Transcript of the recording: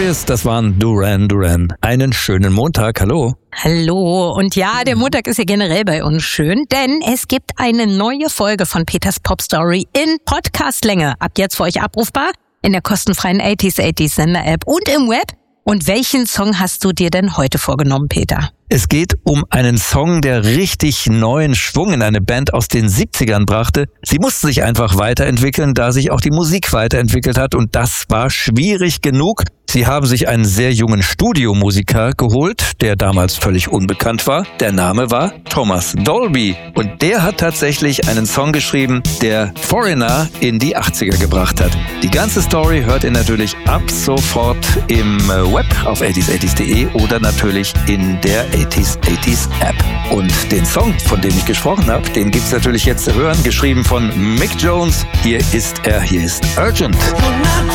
Notorious, das waren Duran Duran. Einen schönen Montag, hallo. Hallo, und ja, der Montag ist ja generell bei uns schön, denn es gibt eine neue Folge von Peters Pop Story in Podcastlänge. Ab jetzt für euch abrufbar in der kostenfreien 80s Sender-App und im Web. Und welchen Song hast du dir denn heute vorgenommen, Peter? Es geht um einen Song, der richtig neuen Schwung in eine Band aus den 70ern brachte. Sie mussten sich einfach weiterentwickeln, da sich auch die Musik weiterentwickelt hat, und das war schwierig genug. Sie haben sich einen sehr jungen Studiomusiker geholt, der damals völlig unbekannt war. Der Name war Thomas Dolby, und der hat tatsächlich einen Song geschrieben, der Foreigner in die 80er gebracht hat. Die ganze Story hört ihr natürlich ab sofort im Web auf 80s80s.de oder natürlich in der 80s App. Und den Song, von dem ich gesprochen habe, den gibt's natürlich jetzt zu hören, geschrieben von Mick Jones. Hier ist er, hier ist Urgent.